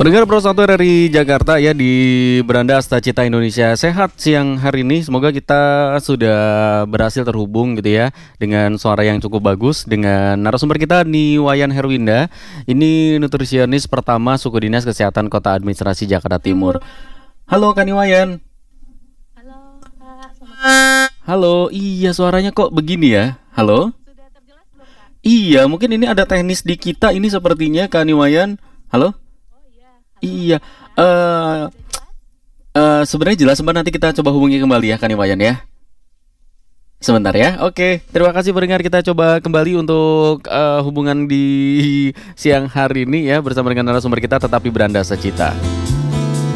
Pendengar Pro Santo dari Jakarta ya, di Beranda Asta Cita Indonesia Sehat siang hari ini. Semoga kita sudah berhasil terhubung gitu ya dengan suara yang cukup bagus dengan narasumber kita Niwayan Herwinda. Ini nutrisionis pertama suku dinas kesehatan Kota Administrasi Jakarta Timur. Halo Kak Niwayan. Halo Kak, selamat Halo, iya suaranya kok begini ya? Halo? sudah terjelas belum Kak? Iya, mungkin ini ada teknis di kita ini sepertinya Kak Niwayan. Halo? Oh iya, halo. Iya. Sudah jelas? Sebenarnya jelas, Mbak, nanti kita coba hubungi kembali ya Kak Niwayan ya. Sebentar ya. Oke, terima kasih pendengar, kita coba kembali untuk hubungan di siang hari ini ya bersama dengan narasumber kita tetapi Beranda Secita.